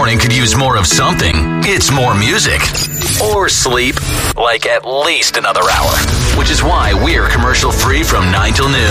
morning could use more of something, it's more music. Or sleep, like at least another hour. Which is why we're commercial free from 9 till noon.